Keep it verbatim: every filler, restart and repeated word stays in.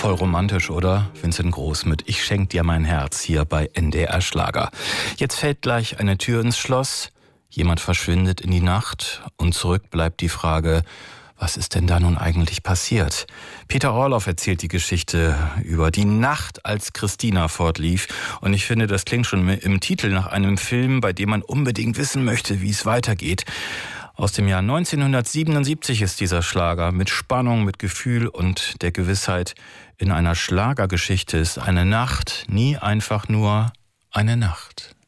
Voll romantisch, oder? Vincent Groß mit Ich schenk dir mein Herz hier bei N D R Schlager. Jetzt fällt gleich eine Tür ins Schloss, jemand verschwindet in die Nacht und zurück bleibt die Frage, was ist denn da nun eigentlich passiert? Peter Orloff erzählt die Geschichte über die Nacht, als Christina fortlief. Und ich finde, das klingt schon im Titel nach einem Film, bei dem man unbedingt wissen möchte, wie es weitergeht. Aus dem Jahr neunzehnhundertsiebenundsiebzig ist dieser Schlager mit Spannung, mit Gefühl und der Gewissheit, in einer Schlagergeschichte ist eine Nacht nie einfach nur eine Nacht.